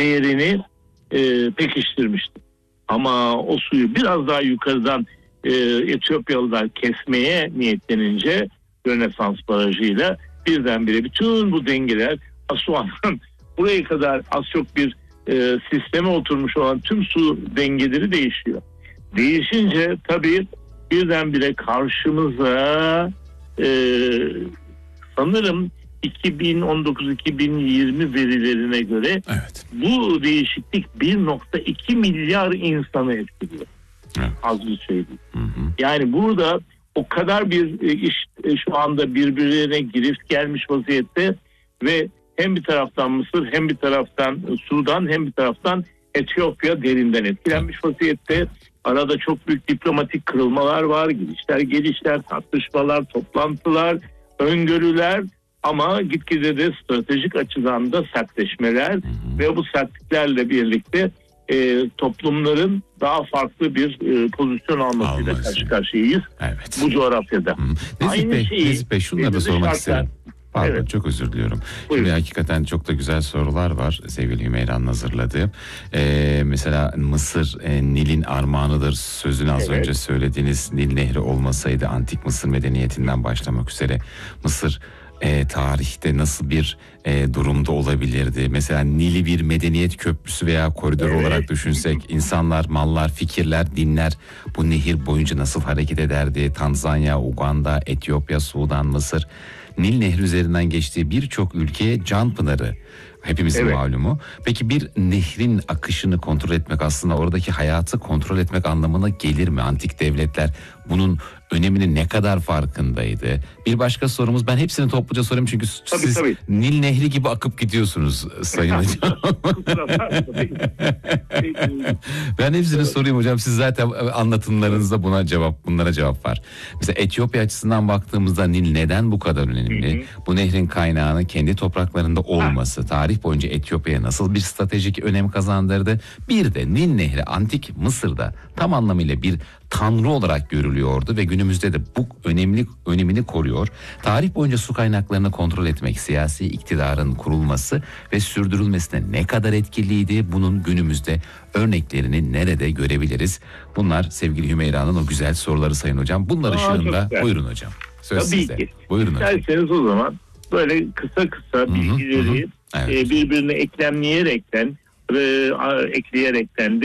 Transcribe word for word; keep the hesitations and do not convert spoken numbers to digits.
değerini e, pekiştirmişti. Ama o suyu biraz daha yukarıdan e, Etiyopyalılar kesmeye niyetlenince Rönesans barajıyla birdenbire bütün bu dengeler Asuan'ın buraya kadar az çok bir e, sisteme oturmuş olan tüm su dengeleri değişiyor. Değişince tabii birdenbire karşımıza e, sanırım iki bin on dokuz iki bin yirmi verilerine göre evet. bu değişiklik bir nokta iki milyar insanı etkiliyor. Evet. Az bir şey değil. Hı hı. Yani burada o kadar bir iş şu anda birbirlerine girift gelmiş vaziyette ve hem bir taraftan Mısır hem bir taraftan Sudan hem bir taraftan Etiyopya derinden etkilenmiş vaziyette. Arada çok büyük diplomatik kırılmalar var, gidişler gelişler, tartışmalar, toplantılar, öngörüler ama gitgide de stratejik açıdan da sertleşmeler hı hı. ve bu sertliklerle birlikte e, toplumların daha farklı bir e, pozisyon almasıyla Almaz. karşı karşıyayız Evet. bu coğrafyada. Hı. Nezih Aynı Bey, şeyi, Nezih Bey şunları da sormak şartlar, isterim. Pardon evet. çok özür diliyorum. Buyurun. Şimdi hakikaten çok da güzel sorular var sevgili Hümeyra'nın hazırladığı. Ee, mesela Mısır e, Nil'in armağanıdır sözünü az evet. önce söylediğiniz Nil Nehri olmasaydı antik Mısır medeniyetinden başlamak üzere Mısır e, tarihte nasıl bir e, durumda olabilirdi? Mesela Nil'i bir medeniyet köprüsü veya koridor evet. olarak düşünsek insanlar, mallar, fikirler, dinler bu nehir boyunca nasıl hareket ederdi? Tanzanya, Uganda, Etiyopya, Sudan, Mısır... Nil Nehri üzerinden geçtiği birçok ülkeye can pınarı hepimizin evet. malumu. Peki bir nehrin akışını kontrol etmek aslında oradaki hayatı kontrol etmek anlamına gelir mi? Antik devletler bunun önemini ne kadar farkındaydı? Bir başka sorumuz, ben hepsini topluca sorayım çünkü tabii, siz tabii. Nil Nehri gibi akıp gidiyorsunuz Sayın Hocam. Ben hepsini sorayım hocam, siz zaten anlatımlarınızda buna cevap, bunlara cevap var. Mesela Etiyopya açısından baktığımızda Nil neden bu kadar önemli? Hı hı. Bu nehrin kaynağının kendi topraklarında olması, ha. tarih boyunca Etiyopya'ya nasıl bir stratejik önem kazandırdı? Bir de Nil Nehri antik Mısır'da tam anlamıyla bir tanrı olarak görülüyordu ve günümüzde de bu önemli önemini koruyor. Tarih boyunca su kaynaklarını kontrol etmek, siyasi iktidarın kurulması ve sürdürülmesine ne kadar etkiliydi? Bunun günümüzde örneklerini nerede görebiliriz? Bunlar sevgili Hümeyra'nın o güzel soruları Sayın Hocam. Bunlar Aa, ışığında buyurun hocam. Söz Tabii sizde. ki. Buyurun hocam. İsterseniz o zaman böyle kısa kısa bilgileri hı hı. Evet. birbirine eklemleyerekten ve ekleyerekten de